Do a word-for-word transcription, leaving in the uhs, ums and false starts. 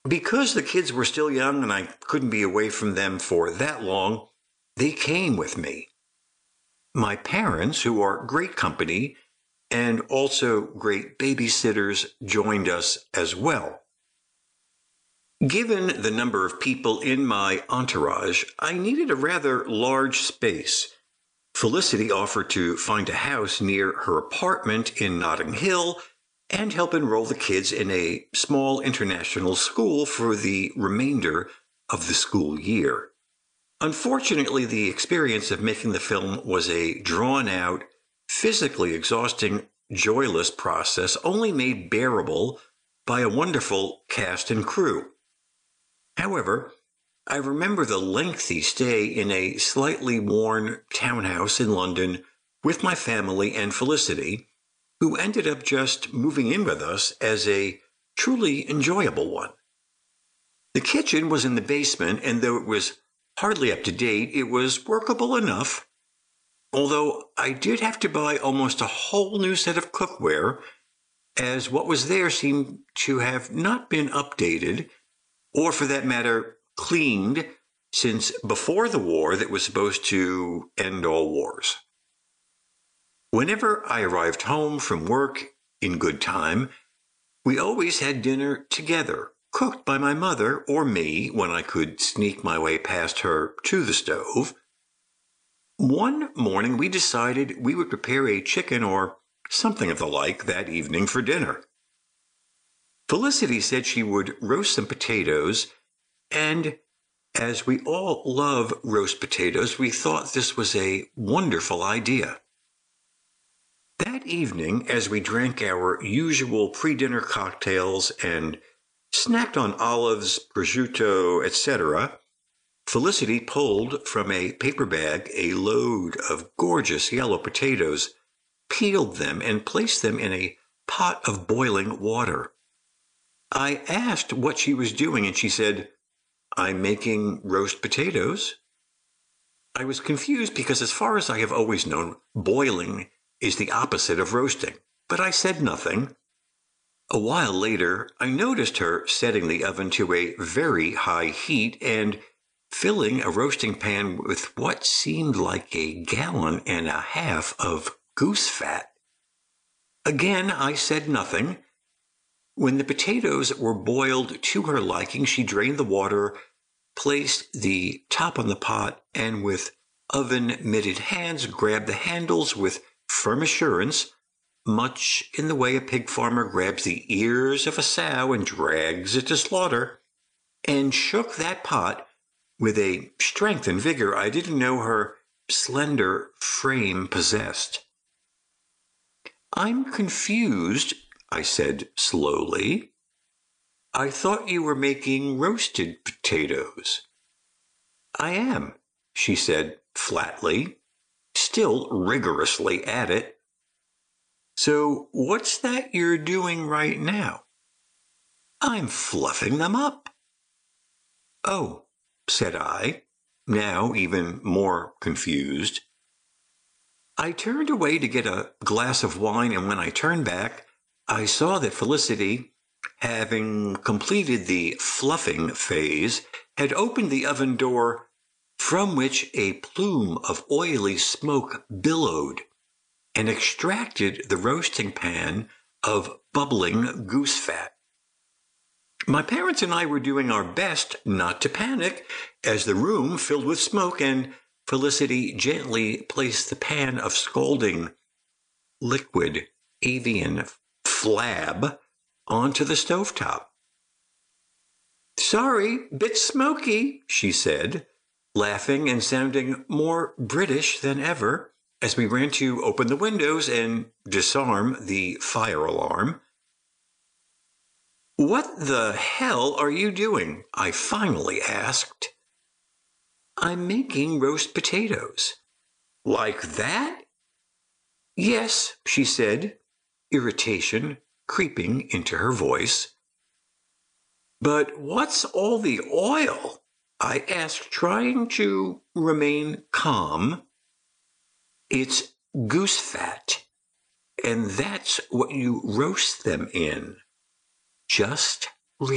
Because the kids were still young and I couldn't be away from them for that long, they came with me. My parents, who are great company and also great babysitters, joined us as well. Given the number of people in my entourage, I needed a rather large space. Felicity offered to find a house near her apartment in Notting Hill and help enroll the kids in a small international school for the remainder of the school year. Unfortunately, the experience of making the film was a drawn-out, physically exhausting, joyless process only made bearable by a wonderful cast and crew. However, I remember the lengthy stay in a slightly worn townhouse in London with my family and Felicity, who ended up just moving in with us as a truly enjoyable one. The kitchen was in the basement, and though it was hardly up to date, it was workable enough, although I did have to buy almost a whole new set of cookware, as what was there seemed to have not been updated, or for that matter, cleaned, since before the war that was supposed to end all wars. Whenever I arrived home from work in good time, we always had dinner together, cooked by my mother or me when I could sneak my way past her to the stove. One morning we decided we would prepare a chicken or something of the like that evening for dinner. Felicity said she would roast some potatoes, and as we all love roast potatoes, we thought this was a wonderful idea. That evening, as we drank our usual pre-dinner cocktails and snacked on olives, prosciutto, et cetera, Felicity pulled from a paper bag a load of gorgeous yellow potatoes, peeled them, and placed them in a pot of boiling water. I asked what she was doing, and she said, "I'm making roast potatoes." I was confused because, as far as I have always known, boiling is the opposite of roasting, but I said nothing. A while later, I noticed her setting the oven to a very high heat and filling a roasting pan with what seemed like a gallon and a half of goose fat. Again, I said nothing. When the potatoes were boiled to her liking, she drained the water, placed the top on the pot, and with oven-mitted hands grabbed the handles with firm assurance, much in the way a pig farmer grabs the ears of a sow and drags it to slaughter, and shook that pot with a strength and vigor I didn't know her slender frame possessed. "I'm confused," I said slowly. "I thought you were making roasted potatoes." "I am," she said flatly, still rigorously at it. "So what's that you're doing right now?" "I'm fluffing them up." "Oh," said I, now even more confused. I turned away to get a glass of wine, and when I turned back, I saw that Felicity, having completed the fluffing phase, had opened the oven door, from which a plume of oily smoke billowed, and extracted the roasting pan of bubbling goose fat. My parents and I were doing our best not to panic as the room filled with smoke, and Felicity gently placed the pan of scalding liquid avian flab onto the stovetop. "Sorry, bit smoky," she said, laughing and sounding more British than ever as we ran to open the windows and disarm the fire alarm. "What the hell are you doing?" I finally asked. "I'm making roast potatoes." "Like that?" "Yes," she said, irritation creeping into her voice. "But what's all the oil?" I asked, trying to remain calm. "It's goose fat, and that's what you roast them in. Just